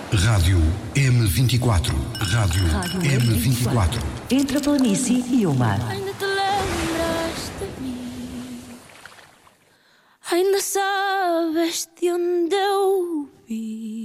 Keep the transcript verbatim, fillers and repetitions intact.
Rádio M vinte e quatro. Rádio, Rádio M vinte e quatro. Entre a planície e o mar. Ainda te lembras de mim? Ainda sabes de onde eu vim?